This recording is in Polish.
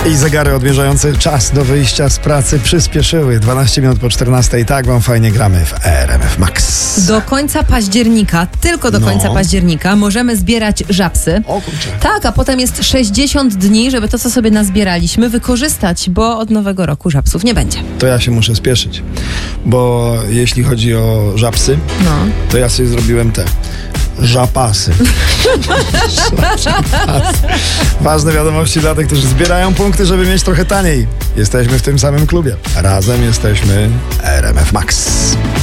I zegary odmierzające czas do wyjścia z pracy przyspieszyły. 12 minut po 14. Tak wam fajnie gramy w RMF Max. Do końca października, tylko do końca października możemy zbierać żabsy. O kurczę. Tak, a potem jest 60 dni, żeby to, co sobie nazbieraliśmy, wykorzystać, bo od nowego roku żabsów nie będzie. To ja się muszę spieszyć, bo jeśli chodzi o żabsy, to ja sobie zrobiłem te żapasy. Ważne wiadomości dla tych, którzy zbierają punkty, żeby mieć trochę taniej. Jesteśmy w tym samym klubie. Razem jesteśmy RMF Max.